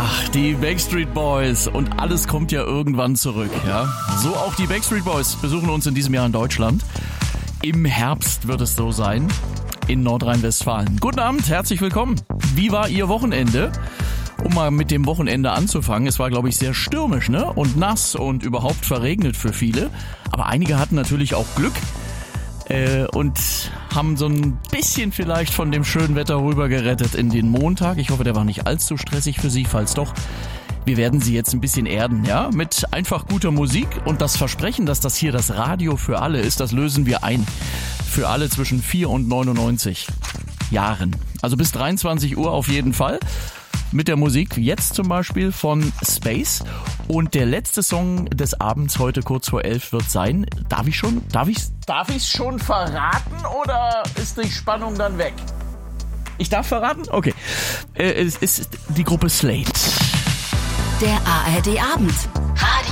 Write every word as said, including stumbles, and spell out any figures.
Ach, die Backstreet Boys und alles kommt ja irgendwann zurück, ja. So auch die Backstreet Boys besuchen uns in diesem Jahr in Deutschland. Im Herbst wird es so sein, in Nordrhein-Westfalen. Guten Abend, herzlich willkommen. Wie war Ihr Wochenende? Um mal mit dem Wochenende anzufangen, es war, glaube ich, sehr stürmisch, ne? Und nass und überhaupt verregnet für viele. Aber einige hatten natürlich auch Glück äh, und haben so ein bisschen vielleicht von dem schönen Wetter rüber gerettet in den Montag. Ich hoffe, der war nicht allzu stressig für Sie. Falls doch, wir werden Sie jetzt ein bisschen erden, ja? Mit einfach guter Musik und das Versprechen, dass das hier das Radio für alle ist, das lösen wir ein. Für alle zwischen vier und neunundneunzig Jahren. Also bis dreiundzwanzig Uhr auf jeden Fall. Mit der Musik jetzt zum Beispiel von Space. Und der letzte Song des Abends heute kurz vor elf wird sein. Darf ich schon, darf ich, darf ich's schon verraten oder ist die Spannung dann weg? Ich darf verraten? Okay. Äh, es ist die Gruppe Slate. Der A R D Abend. Radio